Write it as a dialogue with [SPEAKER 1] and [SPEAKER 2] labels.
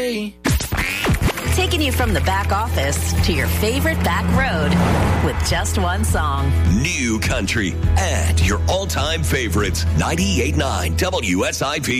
[SPEAKER 1] Taking you from the back office to your favorite back road with just one song.
[SPEAKER 2] New country and your all-time favorites. 98.9 WSIP.